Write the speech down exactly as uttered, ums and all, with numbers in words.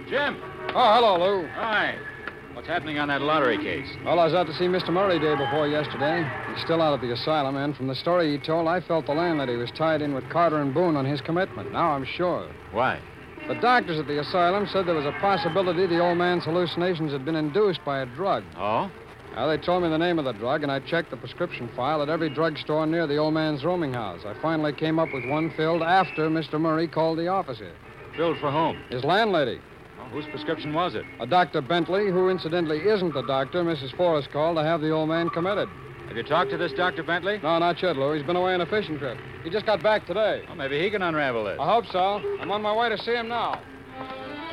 Jim! Oh, hello, Lou. Hi. What's happening on that lottery case? Well, I was out to see Mister Murray day before yesterday. He's still out at the asylum, and from the story he told, I felt the landlady was tied in with Carter and Boone on his commitment. Now I'm sure. Why? The doctors at the asylum said there was a possibility the old man's hallucinations had been induced by a drug. Oh? Now, they told me the name of the drug, and I checked the prescription file at every drugstore near the old man's rooming house. I finally came up with one filled after Mister Murray called the office here. Filled for whom? His landlady. Oh, whose prescription was it? A Doctor Bentley, who incidentally isn't the doctor Missus Forrest called to have the old man committed. Have you talked to this Doctor Bentley? No, not yet, Lou. He's been away on a fishing trip. He just got back today. Well, maybe he can unravel this. I hope so. I'm on my way to see him now.